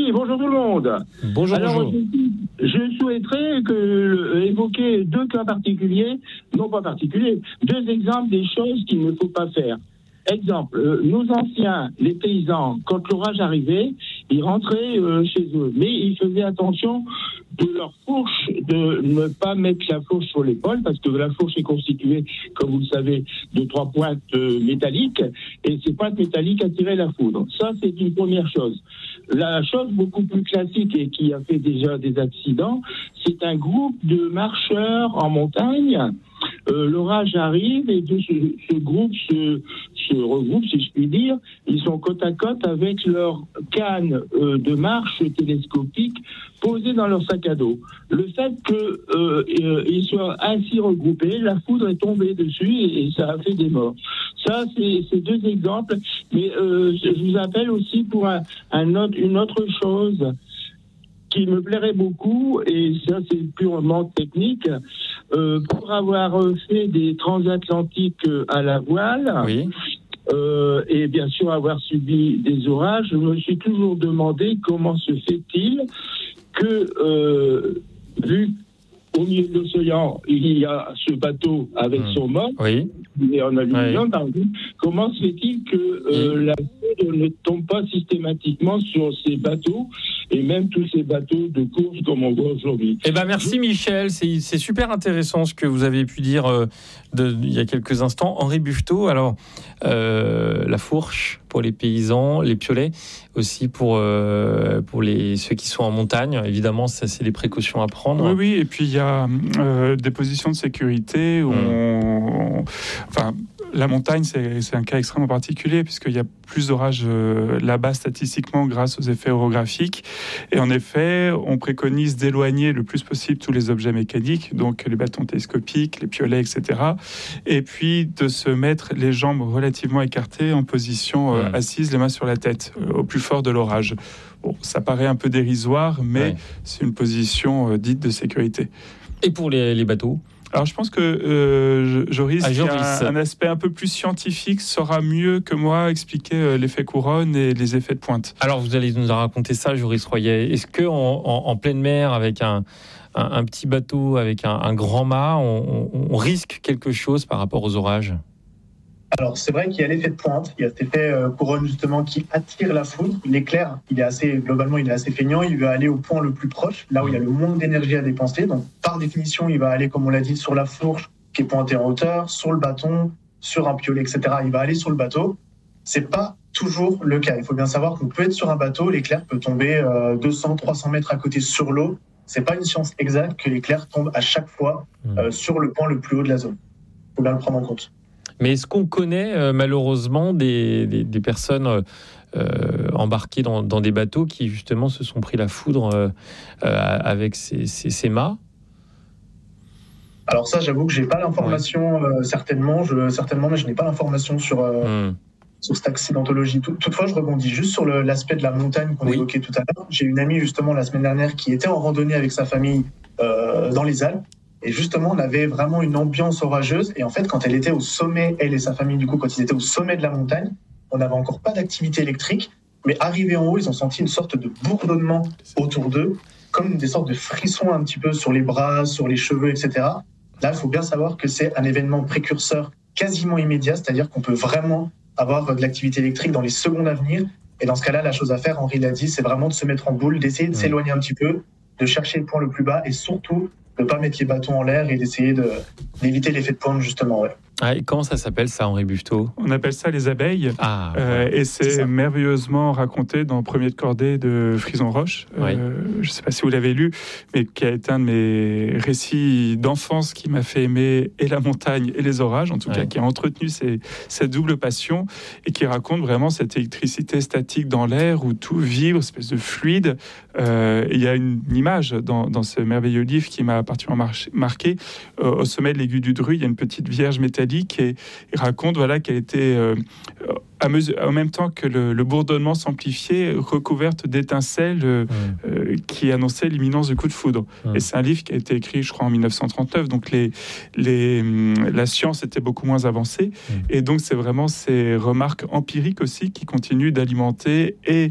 Oui, bonjour tout le monde. Bonjour. Je souhaiterais évoquer deux cas particuliers, deux exemples des choses qu'il ne faut pas faire. Exemple, nos anciens, les paysans, quand l'orage arrivait, ils rentraient chez eux. Mais ils faisaient attention de leur fourche, de ne pas mettre la fourche sur l'épaule, parce que la fourche est constituée, comme vous le savez, de 3 pointes métalliques, et ces pointes métalliques attiraient la foudre. Ça, c'est une première chose. La chose beaucoup plus classique et qui a fait déjà des accidents, c'est un groupe de marcheurs en montagne. L'orage arrive et ce groupe se regroupe, si je puis dire. Ils sont côte à côte avec leur canne de marche télescopique posée dans leur sac à dos. Le fait qu'ils soient ainsi regroupés, la foudre est tombée dessus et ça a fait des morts. Ça, c'est deux exemples. Mais je vous appelle aussi pour une autre chose qui me plairait beaucoup, et ça c'est purement technique, pour avoir fait des transatlantiques à la voile, oui. Et bien sûr avoir subi des orages, je me suis toujours demandé comment se fait-il que, vu au milieu de l'océan, il y a ce bateau avec son mât, oui. Et en aluminium, oui. Comment se fait-il que la foudre ne tombe pas systématiquement sur ces bateaux, et même tous ces bateaux de course comme on voit aujourd'hui? Eh ben merci Michel, c'est super intéressant ce que vous avez pu dire il y a quelques instants. Henri Buffetot, alors la fourche pour les paysans, les piolets aussi pour ceux qui sont en montagne, évidemment ça c'est des précautions à prendre. Oui, et puis il y a des positions de sécurité où la montagne, c'est un cas extrêmement particulier puisqu'il y a plus d'orages là-bas statistiquement grâce aux effets orographiques. Et en effet, on préconise d'éloigner le plus possible tous les objets mécaniques, donc les bâtons télescopiques, les piolets, etc. Et puis de se mettre les jambes relativement écartées en position assise, les mains sur la tête, au plus fort de l'orage. Bon, ça paraît un peu dérisoire, mais c'est une position dite de sécurité. Et pour les bateaux ? Alors je pense que Joris, qui a un aspect un peu plus scientifique, saura mieux que moi expliquer l'effet couronne et les effets de pointe. Alors vous allez nous raconter ça, Joris Royer. Est-ce qu'en pleine mer, avec un petit bateau, avec un grand mât, on risque quelque chose par rapport aux orages ? Alors, c'est vrai qu'il y a l'effet de pointe, il y a cet effet couronne justement qui attire la foudre. L'éclair, globalement, il est assez feignant, il va aller au point le plus proche, là où il y a le moins d'énergie à dépenser. Donc, par définition, il va aller, comme on l'a dit, sur la fourche qui est pointée en hauteur, sur le bâton, sur un piolet, etc. Il va aller sur le bateau. C'est pas toujours le cas. Il faut bien savoir qu'on peut être sur un bateau, l'éclair peut tomber 200, 300 mètres à côté sur l'eau. C'est pas une science exacte que l'éclair tombe à chaque fois sur le point le plus haut de la zone. Il faut bien le prendre en compte. Mais est-ce qu'on connaît malheureusement des personnes embarquées dans des bateaux qui justement se sont pris la foudre avec ces mâts ? Alors ça, j'avoue que j'ai pas l'information certainement, mais je n'ai pas l'information sur cette accidentologie. Toutefois, je rebondis juste sur l'aspect de la montagne qu'on évoquait tout à l'heure. J'ai une amie justement la semaine dernière qui était en randonnée avec sa famille dans les Alpes. Et justement, on avait vraiment une ambiance orageuse. Et en fait, quand elle était au sommet, elle et sa famille, du coup, quand ils étaient au sommet de la montagne, on n'avait encore pas d'activité électrique. Mais arrivés en haut, ils ont senti une sorte de bourdonnement autour d'eux, comme des sortes de frissons un petit peu sur les bras, sur les cheveux, etc. Là, il faut bien savoir que c'est un événement précurseur quasiment immédiat, c'est-à-dire qu'on peut vraiment avoir de l'activité électrique dans les secondes à venir. Et dans ce cas-là, la chose à faire, Henri l'a dit, c'est vraiment de se mettre en boule, d'essayer de s'éloigner un petit peu, de chercher le point le plus bas et surtout de ne pas mettre les bâtons en l'air et d'essayer d'éviter l'effet de pointe, justement. Et comment ça s'appelle, ça, Henri Buffetot ? On appelle ça les abeilles. Et c'est merveilleusement raconté dans Premier de cordée de Frison Roche. Je ne sais pas si vous l'avez lu, mais qui a été un de mes récits d'enfance qui m'a fait aimer et la montagne et les orages, en tout cas, qui a entretenu cette double passion et qui raconte vraiment cette électricité statique dans l'air où tout vibre, espèce de fluide. Il y a une image dans ce merveilleux livre qui m'a particulièrement marqué. Au sommet de l'aiguille du Dru, il y a une petite vierge métallique et il raconte qu'elle était en même temps que le bourdonnement s'amplifiait, recouverte d'étincelles qui annonçaient l'imminence du coup de foudre. Et c'est un livre qui a été écrit, je crois, en 1939, donc la science était beaucoup moins avancée. Et donc, c'est vraiment ces remarques empiriques aussi qui continuent d'alimenter et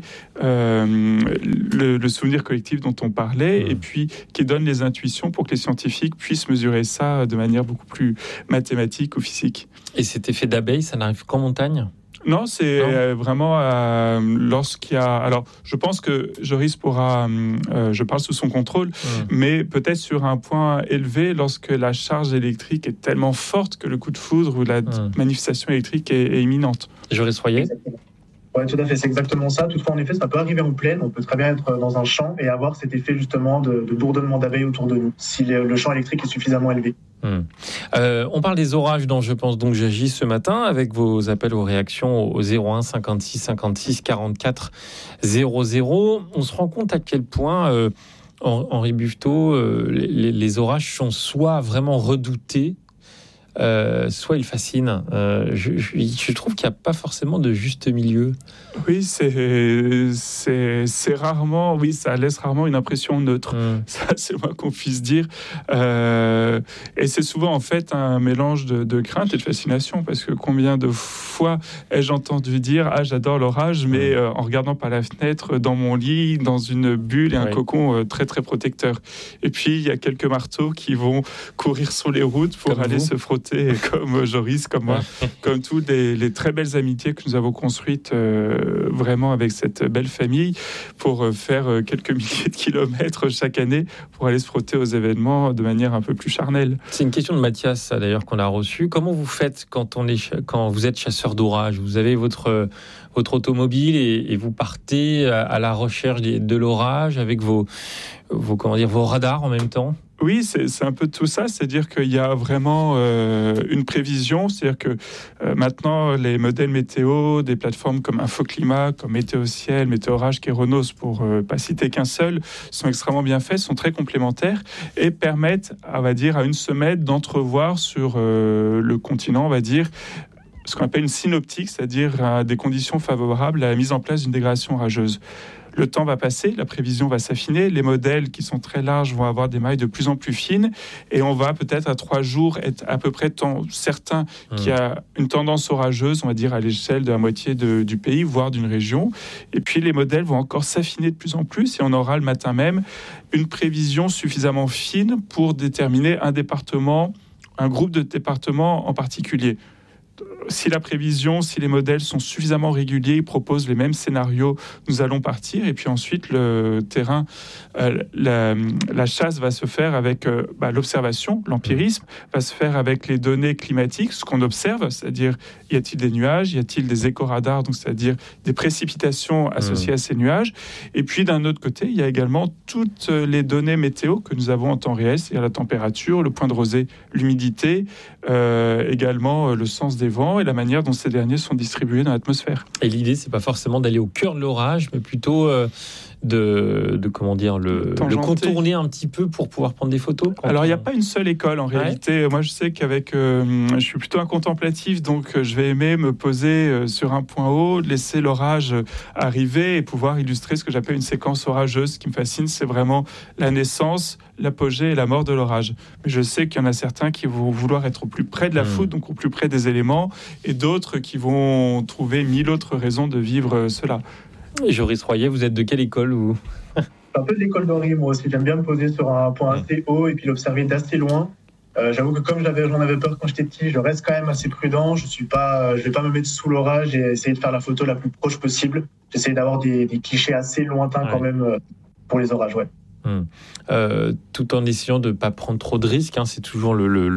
le souvenir collectif dont on parlait, et puis qui donnent les intuitions pour que les scientifiques puissent mesurer ça de manière beaucoup plus mathématique ou physique. Et cet effet d'abeille, ça n'arrive qu'en montagne ? Non, c'est vraiment lorsqu'il y a... Alors, je pense que Joris pourra... je parle sous son contrôle, mais peut-être sur un point élevé, lorsque la charge électrique est tellement forte que le coup de foudre ou la manifestation électrique est imminente. Joris Royer ? Oui, tout à fait, c'est exactement ça. Toutefois, en effet, ça peut arriver en plaine. On peut très bien être dans un champ et avoir cet effet justement de bourdonnement d'abeilles autour de nous, si le champ électrique est suffisamment élevé. On parle des orages dont je pense donc j'agis ce matin avec vos appels aux réactions au 01 56 56 44 00. On se rend compte à quel point, Henri Buffetot, les orages sont soit vraiment redoutés, soit ils fascinent. Je trouve qu'il n'y a pas forcément de juste milieu. Oui, c'est rarement, oui, ça laisse rarement une impression neutre. Ça, c'est le moins qu'on puisse dire. Et c'est souvent en fait un mélange de crainte et de fascination, parce que combien de fois ai-je entendu dire « Ah, j'adore l'orage », mais en regardant par la fenêtre, dans mon lit, dans une bulle et un cocon très très protecteur. Et puis, il y a quelques marteaux qui vont courir sur les routes pour aller se frotter, comme Joris, comme moi, comme toutes les très belles amitiés que nous avons construites vraiment avec cette belle famille, pour faire quelques milliers de kilomètres chaque année pour aller se frotter aux événements de manière un peu plus charnelle. C'est une question de Mathias, ça, d'ailleurs, qu'on a reçue. Comment vous faites quand vous êtes chasseur d'orage ? Vous avez votre automobile et vous partez à la recherche de l'orage avec vos radars en même temps ? Oui, c'est un peu tout ça, c'est-à-dire qu'il y a vraiment une prévision, c'est-à-dire que maintenant les modèles météo des plateformes comme Infoclimat, comme Météo-Ciel, Météorage, Kéronos, pour pas citer qu'un seul, sont extrêmement bien faits, sont très complémentaires et permettent, on va dire, à une semaine d'entrevoir sur le continent, on va dire, ce qu'on appelle une synoptique, c'est-à-dire des conditions favorables à la mise en place d'une dégradation orageuse. Le temps va passer, la prévision va s'affiner, les modèles qui sont très larges vont avoir des mailles de plus en plus fines, et on va peut-être à 3 jours être à peu près certain qu'il y a une tendance orageuse, on va dire à l'échelle de la moitié du pays, voire d'une région. Et puis les modèles vont encore s'affiner de plus en plus, et on aura le matin même une prévision suffisamment fine pour déterminer un département, un groupe de départements en particulier. Si la prévision, si les modèles sont suffisamment réguliers, ils proposent les mêmes scénarios, nous allons partir. Et puis ensuite, le terrain, la chasse va se faire avec l'observation, l'empirisme, va se faire avec les données climatiques, ce qu'on observe, c'est-à-dire y a-t-il des nuages, y a-t-il des écoradars, donc c'est-à-dire des précipitations associées à ces nuages. Et puis d'un autre côté, il y a également toutes les données météo que nous avons en temps réel, c'est-à-dire la température, le point de rosée, l'humidité, également le sens des vents et la manière dont ces derniers sont distribués dans l'atmosphère. Et l'idée, c'est pas forcément d'aller au cœur de l'orage, mais plutôt de le contourner un petit peu pour pouvoir prendre des photos. Alors, il n'y a pas une seule école en réalité. Moi, je sais qu'avec, je suis plutôt un contemplatif, donc je vais aimer me poser sur un point haut, laisser l'orage arriver et pouvoir illustrer ce que j'appelle une séquence orageuse. Ce qui me fascine, c'est vraiment la naissance, l'apogée et la mort de l'orage. Mais je sais qu'il y en a certains qui vont vouloir être au plus près de la foudre, donc au plus près des éléments, et d'autres qui vont trouver 1000 autres raisons de vivre cela. Joris Royer, vous êtes de quelle école vous ? Un peu de l'école d'Henri, moi aussi. J'aime bien me poser sur un point assez haut et puis l'observer d'assez loin. J'avoue que comme j'en avais peur quand j'étais petit, je reste quand même assez prudent. Je vais pas me mettre sous l'orage et essayer de faire la photo la plus proche possible. J'essaie d'avoir des clichés assez lointains quand même pour les orages, tout en essayant de ne pas prendre trop de risques, c'est toujours le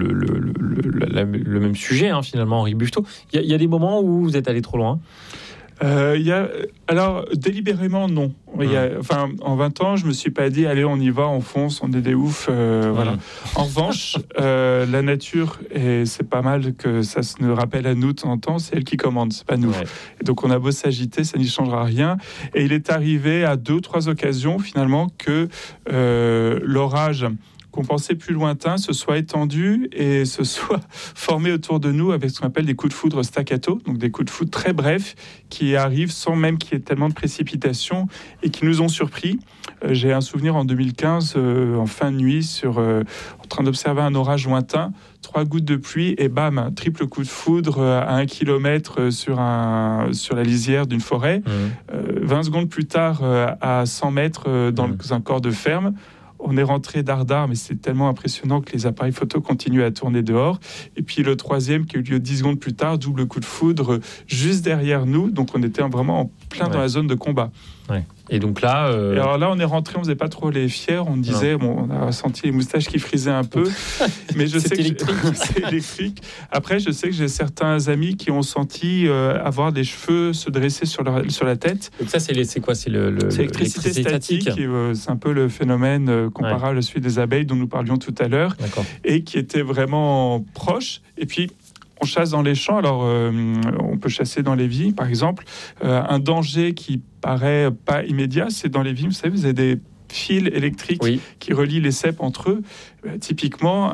même sujet, finalement, Henri Buffetot. Il y a des moments où vous êtes allé trop loin ? Alors, délibérément, non. En 20 ans, je me suis pas dit, allez, on y va, on fonce, on est des oufs. Voilà. En revanche, la nature, et c'est pas mal que ça se nous rappelle à nous de temps en temps, c'est elle qui commande, c'est pas nous. Et donc, on a beau s'agiter, ça n'y changera rien. Et il est arrivé à 2 ou 3 occasions, finalement, que l'orage qu'on pensait plus lointain se soit étendu et se soit formé autour de nous avec ce qu'on appelle des coups de foudre staccato, donc des coups de foudre très brefs qui arrivent sans même qu'il y ait tellement de précipitations et qui nous ont surpris. J'ai un souvenir en 2015, en fin de nuit, en train d'observer un orage lointain, 3 gouttes de pluie et bam, un triple coup de foudre à 1 kilomètre sur la lisière d'une forêt. 20 secondes plus tard, à 100 mètres dans un corps de ferme. On est rentré dardard, mais c'est tellement impressionnant que les appareils photo continuent à tourner dehors. Et puis le troisième qui a eu lieu 10 secondes plus tard, double coup de foudre juste derrière nous. Donc on était vraiment en plein dans la zone de combat. Ouais. Et donc là... Et alors là, on est rentré, on faisait pas trop les fiers. On disait, on a senti les moustaches qui frisaient un peu. Mais je sais que c'est électrique. Après, je sais que j'ai certains amis qui ont senti avoir des cheveux se dresser sur la tête. Donc ça, c'est quoi? C'est l'électricité statique. C'est un peu le phénomène comparable à celui des abeilles dont nous parlions tout à l'heure. D'accord. Et qui était vraiment proche. Et puis... on chasse dans les champs, alors on peut chasser dans les vignes, par exemple. Un danger qui paraît pas immédiat, c'est dans les vignes, vous savez, vous avez des fils électriques qui relient les ceps entre eux. Typiquement,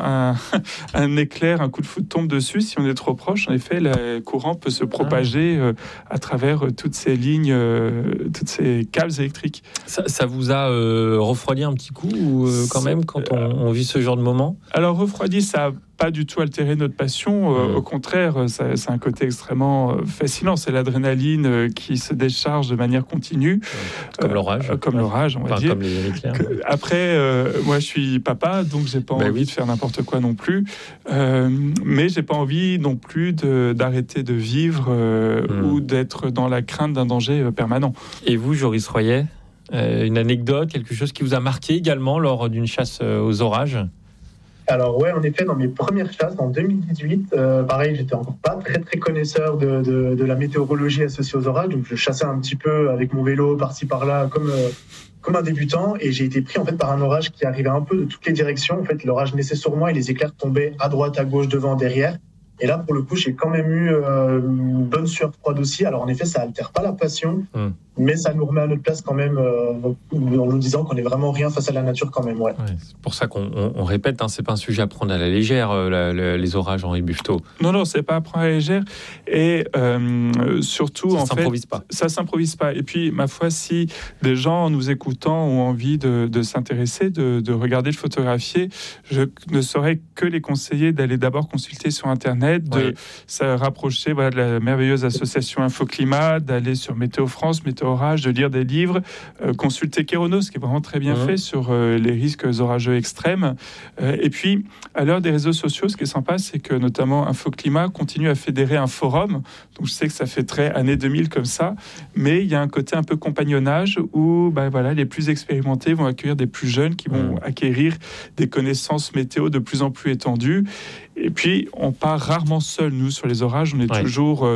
un éclair, un coup de foudre tombe dessus. Si on est trop proche, en effet, le courant peut se propager à travers toutes ces lignes, toutes ces câbles électriques. Ça vous a refroidi un petit coup quand même quand on vit ce genre de moment? Alors refroidi, ça pas du tout altéré notre passion. Au contraire, c'est un côté extrêmement fascinant. C'est l'adrénaline qui se décharge de manière continue. Comme l'orage. Comme l'orage, on va dire. Comme les éclairs. Après, moi, je suis papa, donc j'ai pas envie de faire n'importe quoi non plus. Mais j'ai pas envie non plus d'arrêter de vivre ou d'être dans la crainte d'un danger permanent. Et vous, Joris Royer, une anecdote, quelque chose qui vous a marqué également lors d'une chasse aux orages? Alors ouais, en effet, dans mes premières chasses en 2018, pareil, j'étais encore pas très connaisseur de la météorologie associée aux orages, donc je chassais un petit peu avec mon vélo par-ci par-là comme un débutant, et j'ai été pris en fait par un orage qui arrivait un peu de toutes les directions. En fait, l'orage naissait sur moi et les éclairs tombaient à droite, à gauche, devant, derrière. Et là, pour le coup, j'ai quand même eu une bonne sueur froide aussi. Alors en effet, ça altère pas la passion, mais ça nous remet à notre place quand même, en nous disant qu'on n'est vraiment rien face à la nature quand même. Ouais. C'est pour ça qu'on répète, c'est pas un sujet à prendre à la légère, les orages, Henri Buffetot. Non, c'est pas à prendre à la légère. Et surtout, ça s'improvise pas. Ça s'improvise pas. Et puis, ma foi, si des gens, en nous écoutant, ont envie de s'intéresser, de regarder, de photographier, je ne saurais que les conseiller d'aller d'abord consulter sur Internet, de se rapprocher de la merveilleuse association Infoclimat, d'aller sur Météo France, Météo Orage, de lire des livres, consulter Kéronos, qui est vraiment très bien fait sur les risques orageux extrêmes. Et puis, à l'heure des réseaux sociaux, ce qui est sympa, c'est que notamment Infoclimat continue à fédérer un forum. Donc, je sais que ça fait très années 2000 comme ça, mais il y a un côté un peu compagnonnage où les plus expérimentés vont accueillir des plus jeunes qui vont acquérir des connaissances météo de plus en plus étendues. Et puis, on part rarement seul, nous, sur les orages. On est toujours...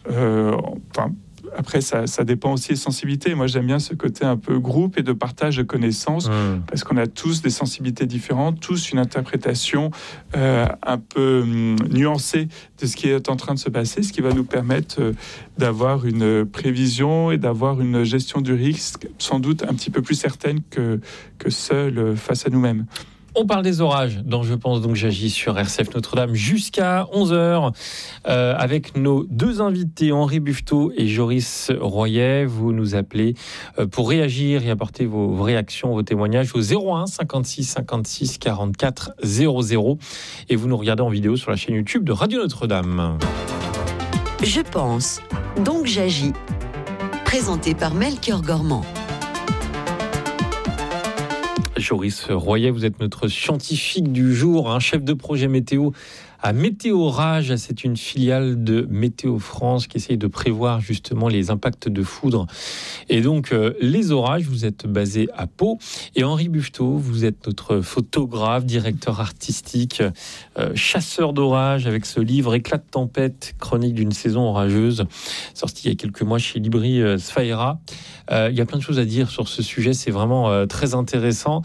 après, ça dépend aussi des sensibilités. Moi, j'aime bien ce côté un peu groupe et de partage de connaissances, parce qu'on a tous des sensibilités différentes, tous une interprétation un peu nuancée de ce qui est en train de se passer, ce qui va nous permettre d'avoir une prévision et d'avoir une gestion du risque sans doute un petit peu plus certaine que seul face à nous-mêmes. On parle des orages dans Je pense donc j'agis sur RCF Notre-Dame jusqu'à 11h avec nos deux invités, Henri Buffetot et Joris Royer. Vous nous appelez pour réagir et apporter vos réactions, vos témoignages au 01 56 56 44 00 et vous nous regardez en vidéo sur la chaîne YouTube de Radio Notre-Dame. Je pense donc j'agis. Présenté par Melchior Gormand. Joris Royer, vous êtes notre scientifique du jour, un chef de projet météo à Météorage. C'est une filiale de Météo France qui essaye de prévoir justement les impacts de foudre. Et donc, les orages, vous êtes basé à Pau. Et Henri Buffetot, vous êtes notre photographe, directeur artistique, chasseur d'orages avec ce livre Éclat de tempête, chronique d'une saison orageuse, sorti il y a quelques mois chez Libri Sfaera. Il y a plein de choses à dire sur ce sujet, c'est vraiment très intéressant.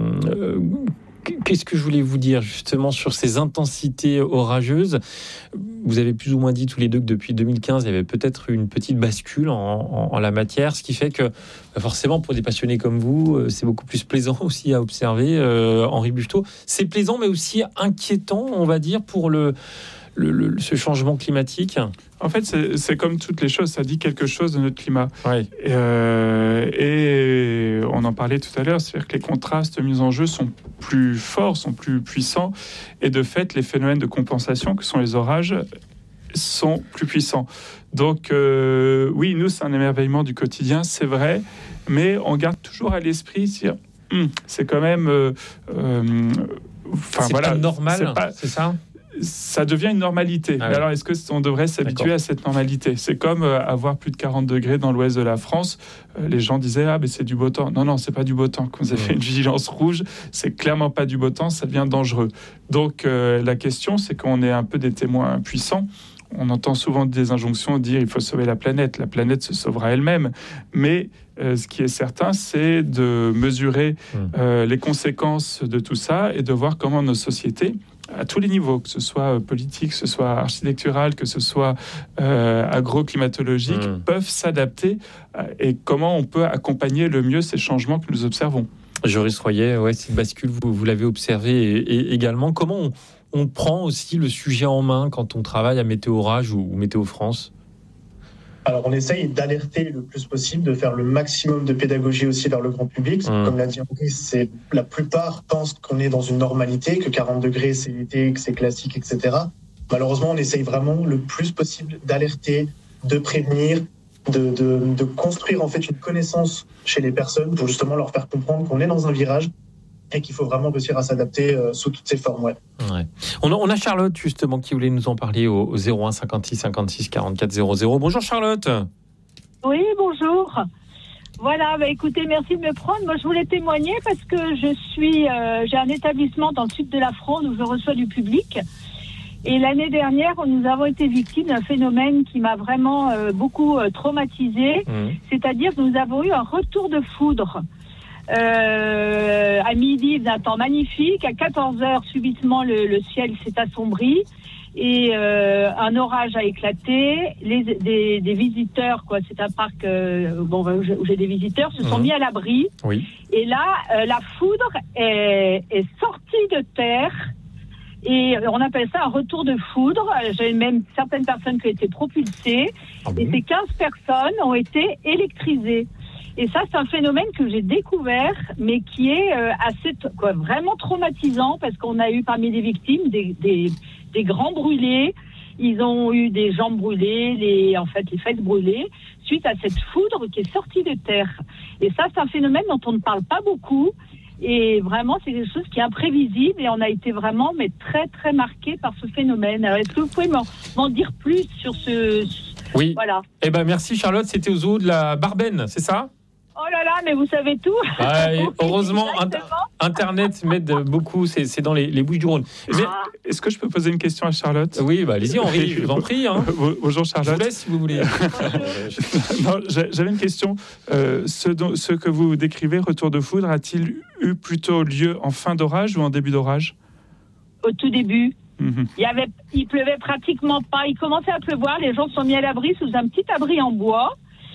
Qu'est-ce que je voulais vous dire justement sur ces intensités orageuses? vous avez plus ou moins dit tous les deux que depuis 2015, il y avait peut-être une petite bascule en la matière, ce qui fait que forcément, pour des passionnés comme vous, c'est beaucoup plus plaisant aussi à observer. Henri Buffetot, c'est plaisant, mais aussi inquiétant, on va dire, pour ce changement climatique. En fait, c'est comme toutes les choses, ça dit quelque chose de notre climat. Ouais. Et on en parlait tout à l'heure, c'est-à-dire que les contrastes mis en jeu sont plus forts, sont plus puissants, et de fait, les phénomènes de compensation, que sont les orages, sont plus puissants. Donc, oui, nous, c'est un émerveillement du quotidien, c'est vrai, mais on garde toujours à l'esprit, c'est quand même... c'est pas normal, c'est ça ? Ça devient une normalité. Ah oui. Alors, est-ce qu'on devrait s'habituer à cette normalité ? C'est comme avoir plus de 40 degrés dans l'ouest de la France. Les gens disaient, mais c'est du beau temps. Non, c'est pas du beau temps. Quand vous avez fait une vigilance rouge, c'est clairement pas du beau temps, ça devient dangereux. Donc, la question, c'est qu'on est un peu des témoins puissants. On entend souvent des injonctions dire il faut sauver la planète. La planète se sauvera elle-même. Mais ce qui est certain, c'est de mesurer les conséquences de tout ça et de voir comment nos sociétés, à tous les niveaux, que ce soit politique, que ce soit architectural, que ce soit agroclimatologique, peuvent s'adapter et comment on peut accompagner le mieux ces changements que nous observons. Joris Royer, cette bascule, vous l'avez observé et également. Comment on prend aussi le sujet en main quand on travaille à Météo Orage ou Météo France ? Alors, on essaye d'alerter le plus possible, de faire le maximum de pédagogie aussi vers le grand public. Comme l'a dit Henri, la plupart pensent qu'on est dans une normalité, que 40 degrés, c'est l'été, que c'est classique, etc. Malheureusement, on essaye vraiment le plus possible d'alerter, de prévenir, de construire en fait une connaissance chez les personnes pour justement leur faire comprendre qu'on est dans un virage et qu'il faut vraiment réussir à s'adapter sous toutes ses formes. Ouais. On a Charlotte, justement, qui voulait nous en parler au 01 56 56 44 00. Bonjour Charlotte. Oui, bonjour. Voilà, écoutez, merci de me prendre. Moi, je voulais témoigner parce que j'ai un établissement dans le sud de la Fronde où je reçois du public. Et l'année dernière, nous avons été victimes d'un phénomène qui m'a vraiment beaucoup traumatisée. C'est-à-dire que nous avons eu un retour de foudre. À midi, d'un temps magnifique. À 14h, subitement, le ciel s'est assombri et un orage a éclaté. Des visiteurs, c'est un parc où j'ai des visiteurs, se sont mis à l'abri. Oui. Et là, la foudre est sortie de terre. Et on appelle ça un retour de foudre. J'ai même certaines personnes qui ont été propulsées. Et ces 15 personnes ont été électrisées. Et ça, c'est un phénomène que j'ai découvert, mais qui est vraiment traumatisant, parce qu'on a eu parmi les victimes des grands brûlés. Ils ont eu des jambes brûlées, les fesses brûlées, suite à cette foudre qui est sortie de terre. Et ça, c'est un phénomène dont on ne parle pas beaucoup. Et vraiment, c'est quelque chose qui est imprévisible, et on a été vraiment, très, très marqués par ce phénomène. Alors, est-ce que vous pouvez m'en dire plus sur ce... Oui. Voilà. Merci Charlotte, c'était au zoo de la Barben, c'est ça ? Oh là là, mais vous savez tout. Heureusement, Internet m'aide beaucoup, c'est dans les Bouches-du-Rhône. Mais est-ce que je peux poser une question à Charlotte ? Oui, allez-y Henri, je vous en prie. Bonjour Charlotte. Je vous laisse si vous voulez. Non, j'avais une question. Ce que vous décrivez, retour de foudre, a-t-il eu plutôt lieu en fin d'orage ou en début d'orage ? Au tout début. Il pleuvait pratiquement pas. Il commençait à pleuvoir, les gens se sont mis à l'abri sous un petit abri en bois.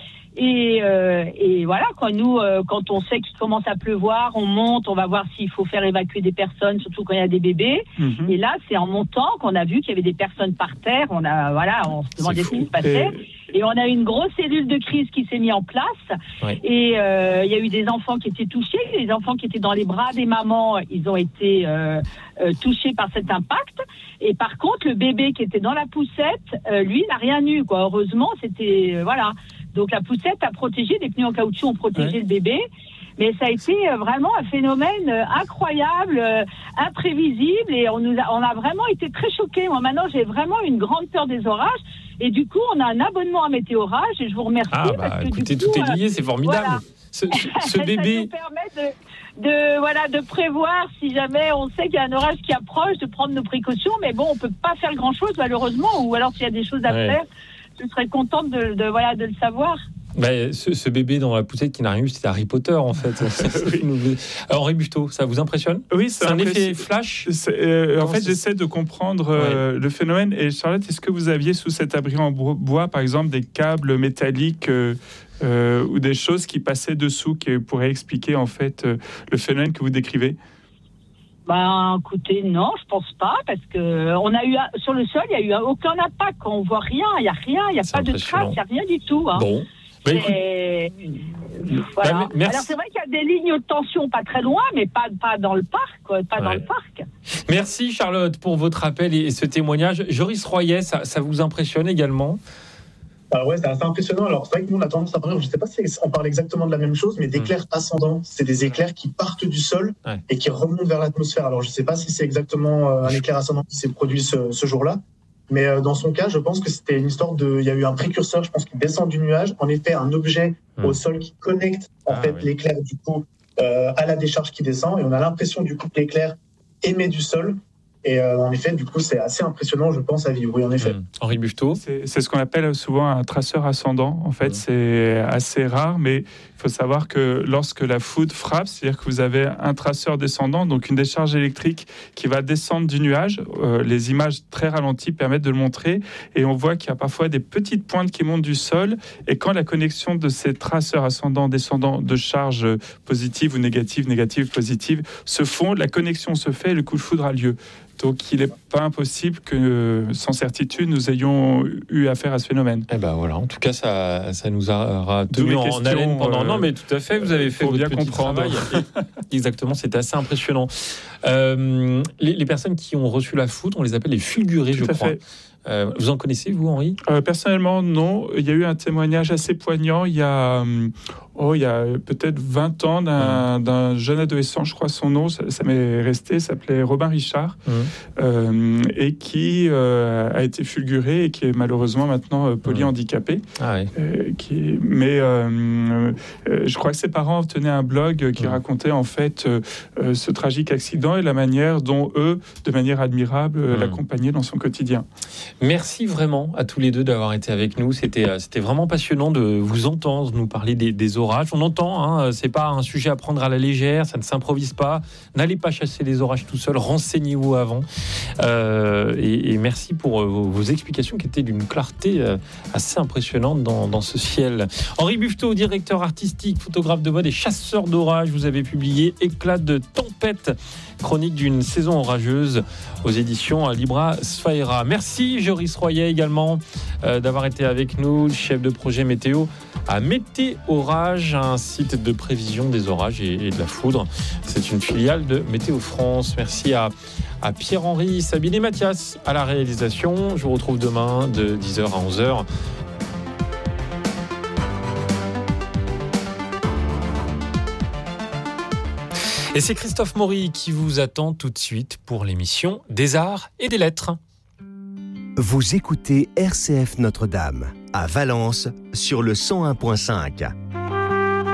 Et voilà, quand on sait qu'il commence à pleuvoir, on monte, on va voir s'il faut faire évacuer des personnes, surtout quand il y a des bébés. Et là, c'est en montant qu'on a vu qu'il y avait des personnes par terre. On se demandait ce qui se passait. Et on a eu une grosse cellule de crise qui s'est mise en place. Ouais. Et il y a eu des enfants qui étaient touchés, les enfants qui étaient dans les bras des mamans, ils ont été touchés par cet impact. Et par contre, le bébé qui était dans la poussette, lui, n'a rien eu, Heureusement, c'était voilà. Donc la poussette a protégé, les pneus en caoutchouc ont protégé le bébé. Mais ça a été vraiment un phénomène incroyable, imprévisible, et on a vraiment été très choqués. Moi, maintenant, j'ai vraiment une grande peur des orages. Et du coup, on a un abonnement à Météo Orage, et je vous remercie. Parce que, écoutez, du coup, tout est lié, c'est formidable. Voilà. Ce bébé... Ça nous permet de prévoir, si jamais on sait qu'il y a un orage qui approche, de prendre nos précautions. Mais bon, on peut pas faire grand-chose, malheureusement. Ou alors, s'il y a des choses à faire, je serais contente de le savoir. Ce bébé dans la poussette qui n'a rien eu, c'était Harry Potter en fait. Henri Buffetot, ça vous impressionne? Oui, c'est un effet flash. En fait, j'essaie de comprendre le phénomène. Et Charlotte, est-ce que vous aviez sous cet abri en bois, par exemple, des câbles métalliques ou des choses qui passaient dessous, qui pourraient expliquer en fait le phénomène que vous décrivez? Écoutez, non, je pense pas, parce que on a eu sur le sol, il y a eu aucun impact, on voit rien, il y a rien, il y a pas de traces, il y a rien du tout. Hein. Bon. Voilà. Alors c'est vrai qu'il y a des lignes de tension pas très loin, mais pas dans le parc, dans le parc. Merci Charlotte pour votre appel et ce témoignage. Joris Royer, ça vous impressionne également? C'est assez impressionnant. Alors, c'est vrai que nous, on a tendance à parler, je ne sais pas si on parle exactement de la même chose, mais d'éclairs ascendants. C'est des éclairs qui partent du sol et qui remontent vers l'atmosphère. Alors, je ne sais pas si c'est exactement un éclair ascendant qui s'est produit ce jour-là, mais dans son cas, je pense que c'était une histoire il y a eu un précurseur, je pense, qui descend du nuage. En effet, un objet au sol qui connecte, l'éclair, du coup, à la décharge qui descend. Et on a l'impression, du coup, que l'éclair émet du sol. Et en effet, du coup, c'est assez impressionnant, je pense, à vivre. Oui, en effet. Henri Buffetot. C'est ce qu'on appelle souvent un traceur ascendant. En fait, c'est assez rare, mais il faut savoir que lorsque la foudre frappe, c'est-à-dire que vous avez un traceur descendant, donc une décharge électrique qui va descendre du nuage. Les images très ralenties permettent de le montrer. Et on voit qu'il y a parfois des petites pointes qui montent du sol. Et quand la connexion de ces traceurs ascendant-descendant de charges positives ou négatives, positives, se font, la connexion se fait et le coup de foudre a lieu. Donc, il n'est pas impossible que, sans certitude, nous ayons eu affaire à ce phénomène. Et voilà. En tout cas, ça nous aura tenu en haleine pendant. Non, mais tout à fait. Vous avez fait votre petit travail. Exactement. C'était assez impressionnant. Les personnes qui ont reçu la foudre, on les appelle les fulgurés, je crois. Vous en connaissez, vous, Henri? Personnellement, non. Il y a eu un témoignage assez poignant il y a peut-être 20 ans d'un jeune adolescent, je crois son nom, ça m'est resté, s'appelait Robin Richard, et qui a été fulguré et qui est malheureusement maintenant polyhandicapé. Je crois que ses parents tenaient un blog qui racontait en fait ce tragique accident et la manière dont eux, de manière admirable, l'accompagnaient dans son quotidien. Merci vraiment à tous les deux d'avoir été avec nous. C'était vraiment passionnant de vous entendre nous parler des orages. On entend, c'est pas un sujet à prendre à la légère, ça ne s'improvise pas. N'allez pas chasser les orages tout seul, renseignez-vous avant. Et merci pour vos explications qui étaient d'une clarté assez impressionnante dans ce ciel. Henri Buffetot, directeur artistique, photographe de mode et chasseur d'orages, vous avez publié Éclat de tempête, chronique d'une saison orageuse aux éditions Libra Sfaera. Merci Joris Royer également d'avoir été avec nous, chef de projet météo à Météorage, un site de prévision des orages et de la foudre. C'est une filiale de Météo France. Merci à Pierre-Henri, Sabine et Mathias à la réalisation. Je vous retrouve demain de 10h à 11h. Et c'est Christophe Maury qui vous attend tout de suite pour l'émission des Arts et des Lettres. Vous écoutez RCF Notre-Dame à Valence sur le 101.5.